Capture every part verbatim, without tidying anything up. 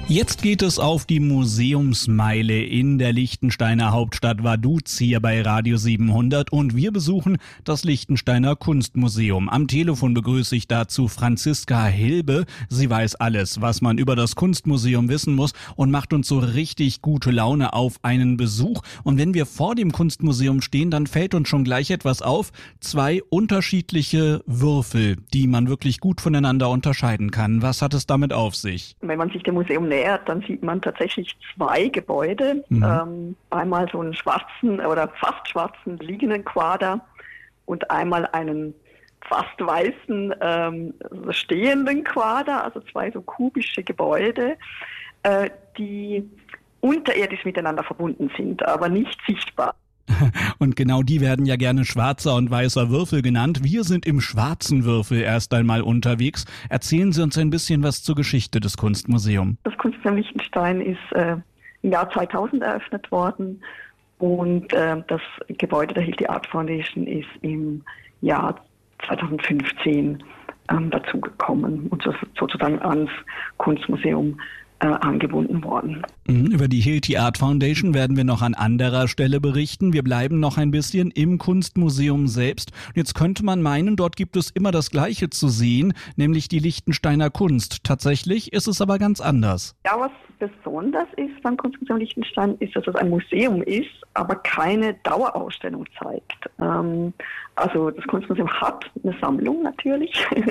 Jetzt geht es auf die Museumsmeile in der Liechtensteiner Hauptstadt Vaduz hier bei Radio siebenhundert und wir besuchen das Liechtensteiner Kunstmuseum. Am Telefon begrüße ich dazu Franziska Hilbe. Sie weiß alles, was man über das Kunstmuseum wissen muss und macht uns so richtig gute Laune auf einen Besuch. Und wenn wir vor dem Kunstmuseum stehen, dann fällt uns schon gleich etwas auf. Zwei unterschiedliche Würfel, die man wirklich gut voneinander unterscheiden kann. Was hat es damit auf sich? Wenn man sich dem Museum nähert, dann sieht man tatsächlich zwei Gebäude. Mhm. Ähm, einmal so einen schwarzen oder fast schwarzen liegenden Quader und einmal einen fast weißen ähm, stehenden Quader, also zwei so kubische Gebäude, äh, die unterirdisch miteinander verbunden sind, aber nicht sichtbar. Und genau die werden ja gerne schwarzer und weißer Würfel genannt. Wir sind im schwarzen Würfel erst einmal unterwegs. Erzählen Sie uns ein bisschen was zur Geschichte des Kunstmuseums. Das Kunstmuseum Liechtenstein ist äh, im Jahr zweitausend eröffnet worden und äh, das Gebäude der Hilti Art Foundation ist im Jahr zweitausendfünfzehn ähm, dazugekommen und so, sozusagen ans Kunstmuseum Äh, angebunden worden. Über die Hilti Art Foundation werden wir noch an anderer Stelle berichten. Wir bleiben noch ein bisschen im Kunstmuseum selbst. Jetzt könnte man meinen, dort gibt es immer das Gleiche zu sehen, nämlich die Liechtensteiner Kunst. Tatsächlich ist es aber ganz anders. Ja, was besonders ist beim Kunstmuseum Liechtenstein, ist, dass es ein Museum ist, aber keine Dauerausstellung zeigt. Ähm, also das Kunstmuseum hat eine Sammlung natürlich,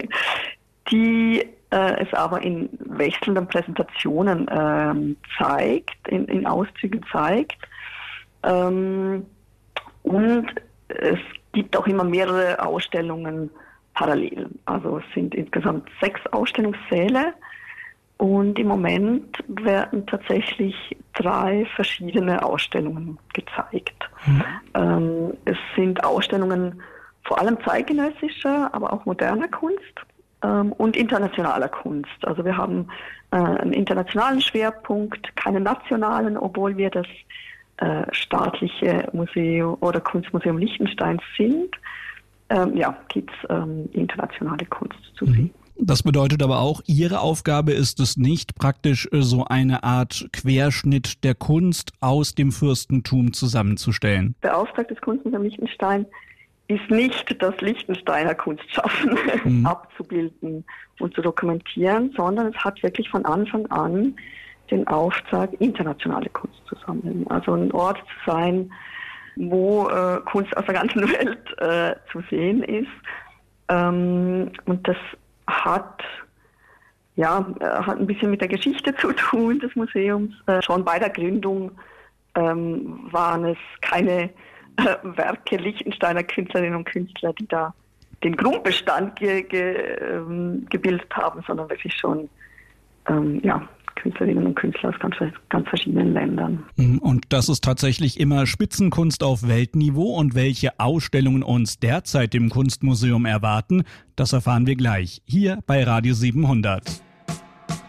die äh, es aber in wechselnden Präsentationen ähm, zeigt, in, in Auszügen zeigt. Ähm, und es gibt auch immer mehrere Ausstellungen parallel. Also es sind insgesamt sechs Ausstellungssäle und im Moment werden tatsächlich drei verschiedene Ausstellungen gezeigt. Mhm. Ähm, es sind Ausstellungen vor allem zeitgenössischer, aber auch moderner Kunst und internationaler Kunst. Also wir haben äh, einen internationalen Schwerpunkt, keinen nationalen, obwohl wir das äh, staatliche Museum oder Kunstmuseum Liechtenstein sind. Ähm, ja, gibt es ähm, internationale Kunst zu sehen. Das bedeutet aber auch, Ihre Aufgabe ist es nicht, praktisch so eine Art Querschnitt der Kunst aus dem Fürstentum zusammenzustellen. Beauftragt des Kunstmuseums Liechtenstein ist nicht das Liechtensteiner Kunstschaffen mhm. abzubilden und zu dokumentieren, sondern es hat wirklich von Anfang an den Auftrag, internationale Kunst zu sammeln. Also ein Ort zu sein, wo äh, Kunst aus der ganzen Welt äh, zu sehen ist. Ähm, und das hat ja hat ein bisschen mit der Geschichte zu tun des Museums. Äh, schon bei der Gründung ähm, waren es keine Werke Liechtensteiner Künstlerinnen und Künstler, die da den Grundbestand ge, ge, ähm, gebildet haben, sondern wirklich schon ähm, ja, Künstlerinnen und Künstler aus ganz, ganz verschiedenen Ländern. Und das ist tatsächlich immer Spitzenkunst auf Weltniveau. Und welche Ausstellungen uns derzeit im Kunstmuseum erwarten, das erfahren wir gleich hier bei Radio siebenhundert.